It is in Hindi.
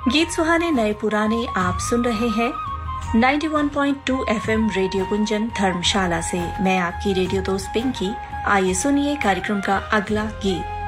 गीत सुहाने नए पुराने आप सुन रहे हैं 91.2 एफएम रेडियो गुंजन धर्मशाला से। मैं आपकी रेडियो दोस्त पिंकी। आइए सुनिए कार्यक्रम का अगला गीत।